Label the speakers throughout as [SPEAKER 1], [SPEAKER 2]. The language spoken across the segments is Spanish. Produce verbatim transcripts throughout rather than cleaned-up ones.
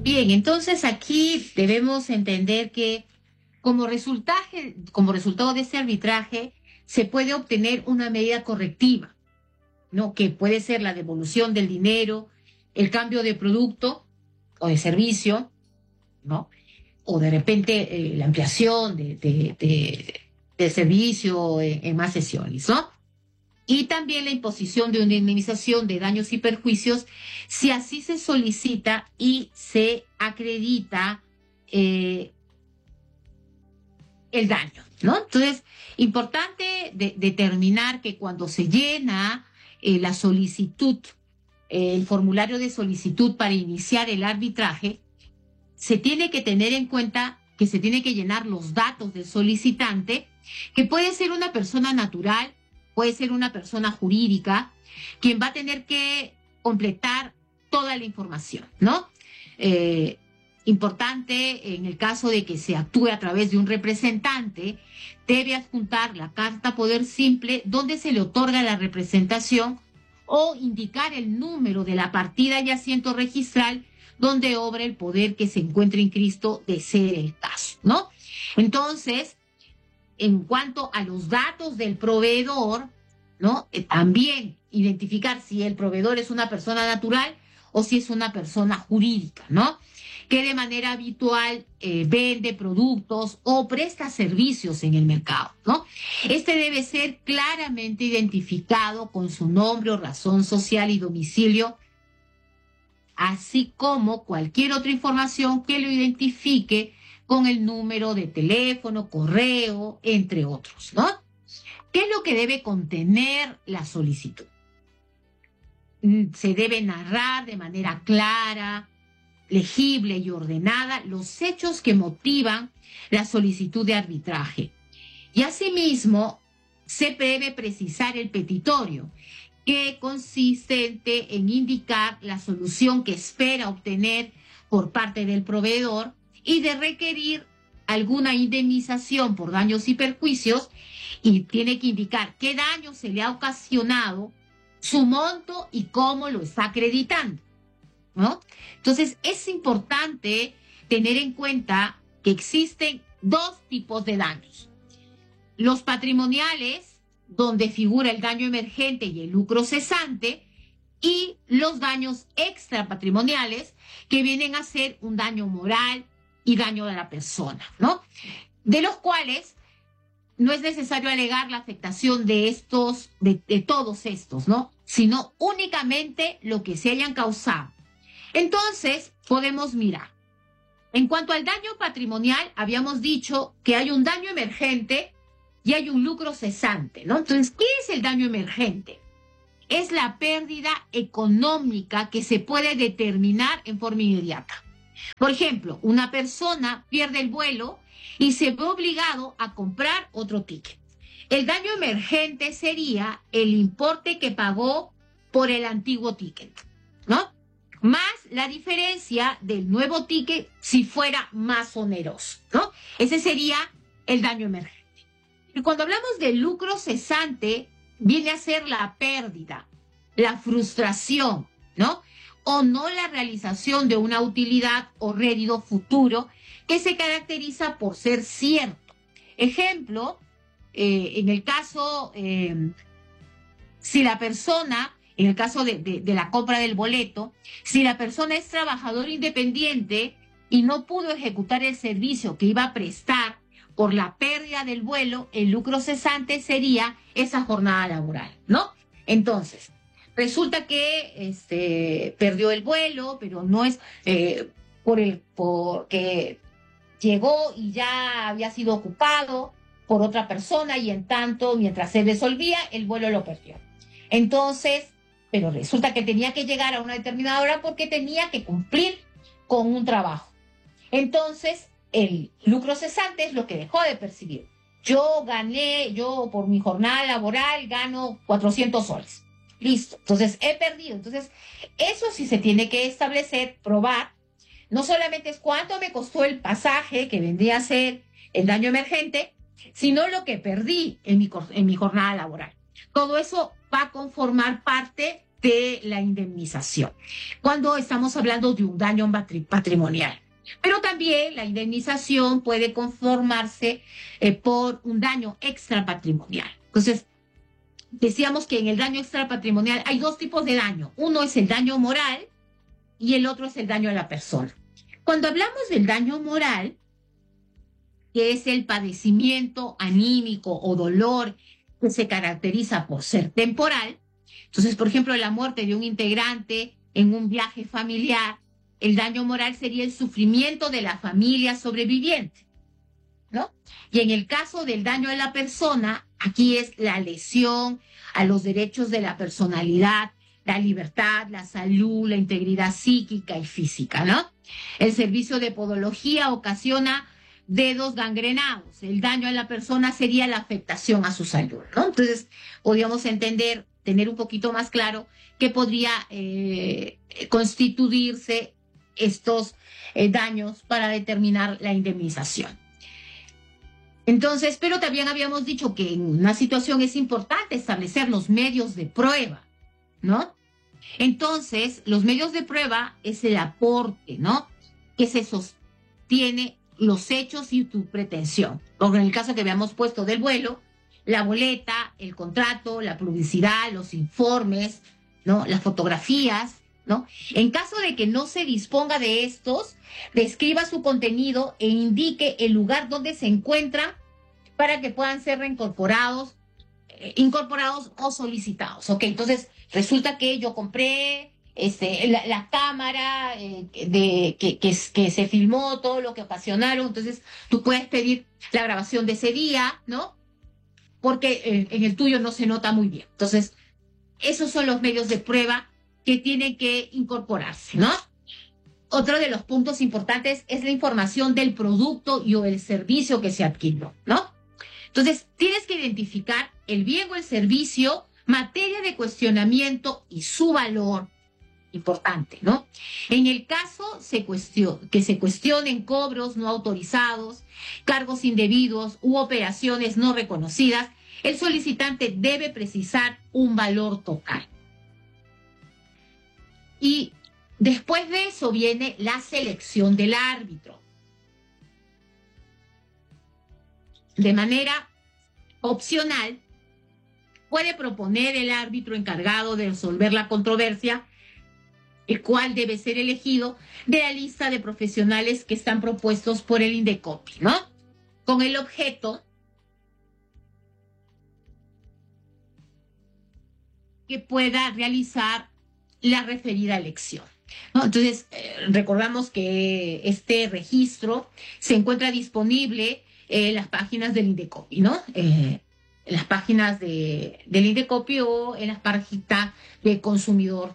[SPEAKER 1] Bien, entonces aquí debemos entender que como resultaje, como resultado de este arbitraje se puede obtener una medida correctiva, ¿no? Que puede ser la devolución del dinero, el cambio de producto o de servicio, ¿no? O de repente eh, la ampliación de, de, de, de servicio en, en más sesiones, ¿no? Y también la imposición de una indemnización de daños y perjuicios si así se solicita y se acredita eh, el daño, ¿no? Entonces, importante de, determinar que cuando se llena eh, la solicitud, eh, el formulario de solicitud para iniciar el arbitraje, se tiene que tener en cuenta que se tiene que llenar los datos del solicitante, que puede ser una persona natural, puede ser una persona jurídica, quien va a tener que completar toda la información, ¿no? Eh, importante, en el caso de que se actúe a través de un representante, debe adjuntar la carta poder simple donde se le otorga la representación o indicar el número de la partida y asiento registral donde obra el poder que se encuentre en Cristo de ser el caso, ¿no? Entonces, en cuanto a los datos del proveedor, ¿no? Eh, también identificar si el proveedor es una persona natural o si es una persona jurídica, ¿no? Que de manera habitual eh, vende productos o presta servicios en el mercado, ¿no? Este debe ser claramente identificado con su nombre o razón social y domicilio, así como cualquier otra información que lo identifique con el número de teléfono, correo, entre otros, ¿no? ¿Qué es lo que debe contener la solicitud? Se debe narrar de manera clara, legible y ordenada los hechos que motivan la solicitud de arbitraje. Y asimismo, se debe precisar el petitorio, que consiste en indicar la solución que espera obtener por parte del proveedor y de requerir alguna indemnización por daños y perjuicios, y tiene que indicar qué daño se le ha ocasionado, su monto y cómo lo está acreditando, ¿no? Entonces, es importante tener en cuenta que existen dos tipos de daños. Los patrimoniales, donde figura el daño emergente y el lucro cesante, y los daños extrapatrimoniales, que vienen a ser un daño moral y daño de la persona, ¿no? De los cuales no es necesario alegar la afectación de estos, de, de todos estos, ¿no? Sino únicamente lo que se hayan causado. Entonces, podemos mirar. En cuanto al daño patrimonial, habíamos dicho que hay un daño emergente y hay un lucro cesante, ¿no? Entonces, ¿qué es el daño emergente? Es la pérdida económica que se puede determinar en forma inmediata. Por ejemplo, una persona pierde el vuelo y se ve obligado a comprar otro ticket. El daño emergente sería el importe que pagó por el antiguo ticket, ¿no? Más la diferencia del nuevo ticket si fuera más oneroso, ¿no? Ese sería el daño emergente. Y cuando hablamos de lucro cesante, viene a ser la pérdida, la frustración, ¿no? O no la realización de una utilidad o rédito futuro que se caracteriza por ser cierto. Ejemplo, eh, en el caso, eh, si la persona, en el caso de, de, de la compra del boleto, si la persona es trabajador independiente y no pudo ejecutar el servicio que iba a prestar por la pérdida del vuelo, el lucro cesante sería esa jornada laboral, ¿no? Entonces, resulta que este, perdió el vuelo, pero no es eh, por el porque llegó y ya había sido ocupado por otra persona y en tanto, mientras se resolvía, el vuelo lo perdió. Entonces, pero resulta que tenía que llegar a una determinada hora porque tenía que cumplir con un trabajo. Entonces, el lucro cesante es lo que dejó de percibir. Yo gané, yo por mi jornada laboral gano cuatrocientos soles. Listo. Entonces, he perdido. Entonces, eso sí se tiene que establecer, probar. No solamente es cuánto me costó el pasaje, que vendría a ser el daño emergente, sino lo que perdí en mi, en mi jornada laboral. Todo eso va a conformar parte de la indemnización, cuando estamos hablando de un daño patri- patrimonial. Pero también la indemnización puede conformarse eh, por un daño extrapatrimonial. Entonces, decíamos que en el daño extrapatrimonial hay dos tipos de daño. Uno es el daño moral y el otro es el daño a la persona. Cuando hablamos del daño moral, que es el padecimiento anímico o dolor que se caracteriza por ser temporal, entonces, por ejemplo, la muerte de un integrante en un viaje familiar, el daño moral sería el sufrimiento de la familia sobreviviente, ¿no? Y en el caso del daño a la persona, aquí es la lesión a los derechos de la personalidad, la libertad, la salud, la integridad psíquica y física, ¿no? El servicio de podología ocasiona dedos gangrenados. El daño a la persona sería la afectación a su salud, ¿no? Entonces, podríamos entender, tener un poquito más claro que podría eh, constituirse estos eh, daños para determinar la indemnización. Entonces, pero también habíamos dicho que en una situación es importante establecer los medios de prueba, ¿no? Entonces, los medios de prueba es el aporte, ¿no? Que se sostiene los hechos y tu pretensión. Porque en el caso que habíamos puesto del vuelo, la boleta, el contrato, la publicidad, los informes, ¿no? Las fotografías, ¿no? En caso de que no se disponga de estos, describa su contenido e indique el lugar donde se encuentran para que puedan ser reincorporados, eh, incorporados o solicitados. Ok, entonces resulta que yo compré este, la, la cámara eh, de, que, que, que se filmó, todo lo que ocasionaron, entonces tú puedes pedir la grabación de ese día, ¿no? Porque eh, en el tuyo no se nota muy bien. Entonces, esos son los medios de prueba que tienen que incorporarse, ¿no? Otro de los puntos importantes es la información del producto y o el servicio que se adquirió, ¿no? Entonces, tienes que identificar el bien o el servicio, materia de cuestionamiento y su valor, importante, ¿no? En el caso se cuestio- que se cuestionen cobros no autorizados, cargos indebidos u operaciones no reconocidas, el solicitante debe precisar un valor total. Y después de eso viene la selección del árbitro. De manera opcional, puede proponer el árbitro encargado de resolver la controversia, el cual debe ser elegido de la lista de profesionales que están propuestos por el INDECOPI, ¿no? Con el objeto que pueda realizar la referida elección, ¿no? Entonces, eh, recordamos que este registro se encuentra disponible en las páginas del INDECOPI, ¿no? Eh, en las páginas de, del INDECOPI o en las páginas de consumidor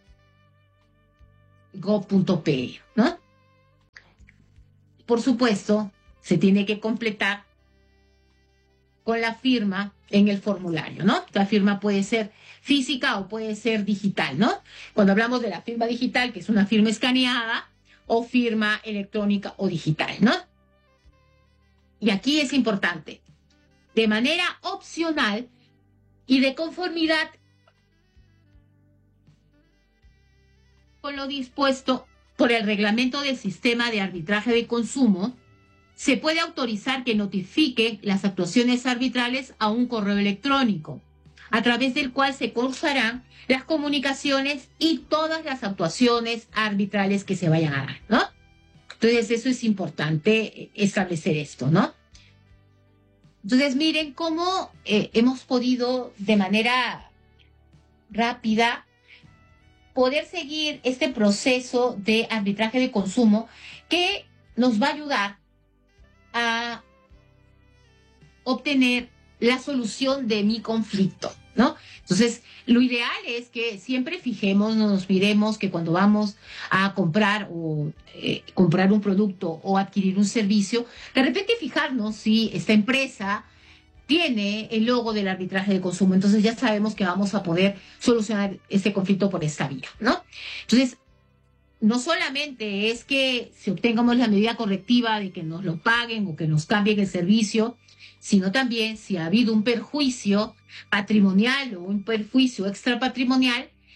[SPEAKER 1] go punto pe, ¿no? Por supuesto, se tiene que completar con la firma en el formulario, ¿no? La firma puede ser física o puede ser digital, ¿no? Cuando hablamos de la firma digital, que es una firma escaneada, o firma electrónica o digital, ¿no? Y aquí es importante, de manera opcional y de conformidad con lo dispuesto por el reglamento del sistema de arbitraje de consumo, se puede autorizar que notifique las actuaciones arbitrales a un correo electrónico, a través del cual se cursarán las comunicaciones y todas las actuaciones arbitrales que se vayan a dar, ¿no? Entonces, eso es importante establecer esto, ¿no? Entonces, miren cómo eh, hemos podido de manera rápida poder seguir este proceso de arbitraje de consumo que nos va a ayudar a obtener la solución de mi conflicto, ¿no? Entonces, lo ideal es que siempre fijemos, nos miremos que cuando vamos a comprar o eh, comprar un producto o adquirir un servicio, de repente fijarnos si esta empresa tiene el logo del arbitraje de consumo, entonces ya sabemos que vamos a poder solucionar este conflicto por esta vía, ¿no? Entonces, no solamente es que si obtengamos la medida correctiva de que nos lo paguen o que nos cambien el servicio, sino también si ha habido un perjuicio patrimonial o un perjuicio extrapatrimonial,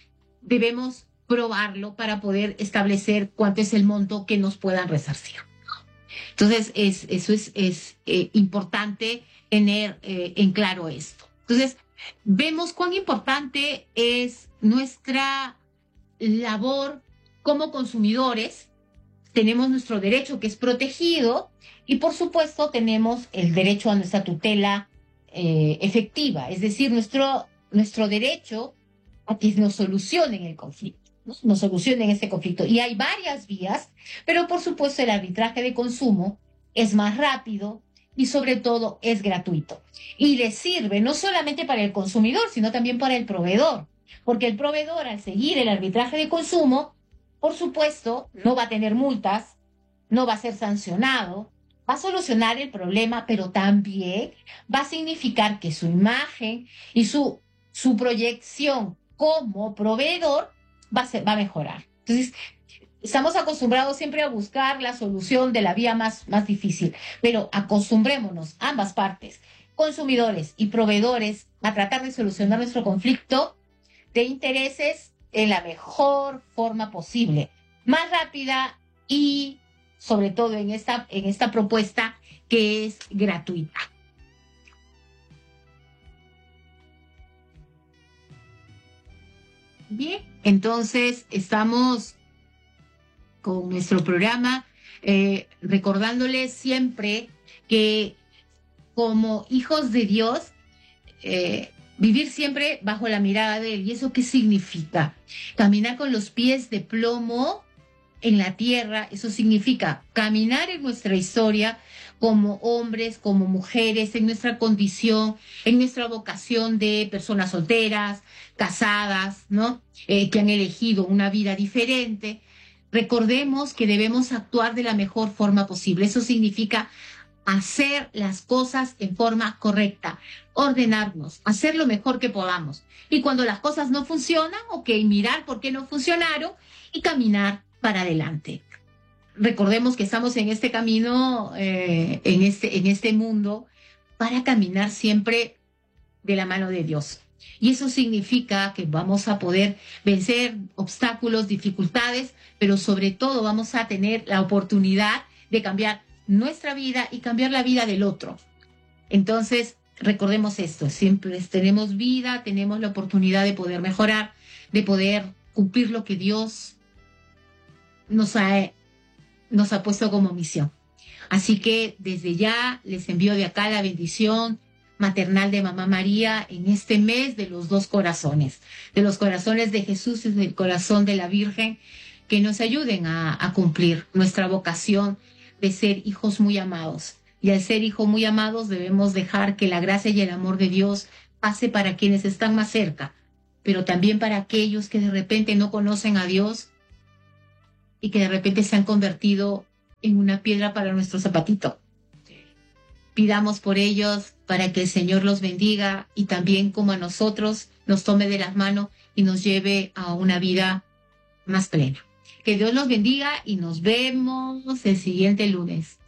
[SPEAKER 1] debemos probarlo para poder establecer cuánto es el monto que nos puedan resarcir. Entonces, es, eso es, es eh, importante tener eh, en claro esto. Entonces, vemos cuán importante es nuestra labor como consumidores. Tenemos nuestro derecho que es protegido y, por supuesto, tenemos el derecho a nuestra tutela eh, efectiva, es decir, nuestro, nuestro derecho a que nos solucionen el conflicto. ¿no? Nos solucionen ese conflicto. Y hay varias vías, pero por supuesto el arbitraje de consumo es más rápido y sobre todo es gratuito. Y le sirve no solamente para el consumidor, sino también para el proveedor, porque el proveedor al seguir el arbitraje de consumo, por supuesto, no va a tener multas, no va a ser sancionado, va a solucionar el problema, pero también va a significar que su imagen y su, su proyección como proveedor va a, ser, va a mejorar. Entonces, estamos acostumbrados siempre a buscar la solución de la vía más, más difícil, pero acostumbrémonos, ambas partes, consumidores y proveedores, a tratar de solucionar nuestro conflicto de intereses en la mejor forma posible, más rápida y sobre todo en esta, en esta propuesta que es gratuita. Bien, entonces estamos con nuestro programa eh, recordándoles siempre que como hijos de Dios, eh, vivir siempre bajo la mirada de Él. ¿Y eso qué significa? Caminar con los pies de plomo en la tierra, eso significa caminar en nuestra historia como hombres, como mujeres, en nuestra condición, en nuestra vocación de personas solteras, casadas, ¿no? Eh, que han elegido una vida diferente. Recordemos que debemos actuar de la mejor forma posible. Eso significa hacer las cosas en forma correcta, ordenarnos, hacer lo mejor que podamos. Y cuando las cosas no funcionan, ok, mirar por qué no funcionaron y caminar para adelante. Recordemos que estamos en este camino, eh, en, este, en este mundo, para caminar siempre de la mano de Dios. Y eso significa que vamos a poder vencer obstáculos, dificultades, pero sobre todo vamos a tener la oportunidad de cambiar nuestra vida y cambiar la vida del otro. Entonces, recordemos esto, siempre tenemos vida, tenemos la oportunidad de poder mejorar, de poder cumplir lo que Dios nos ha, nos ha puesto como misión. Así que desde ya les envío de acá la bendición maternal de Mamá María en este mes de los dos corazones, de los corazones de Jesús y del corazón de la Virgen, que nos ayuden a, a cumplir nuestra vocación de ser hijos muy amados. Y al ser hijos muy amados debemos dejar que la gracia y el amor de Dios pase para quienes están más cerca, pero también para aquellos que de repente no conocen a Dios y que de repente se han convertido en una piedra para nuestro zapatito. Pidamos por ellos para que el Señor los bendiga y también como a nosotros nos tome de las manos y nos lleve a una vida más plena. Que Dios los bendiga y nos vemos el siguiente lunes.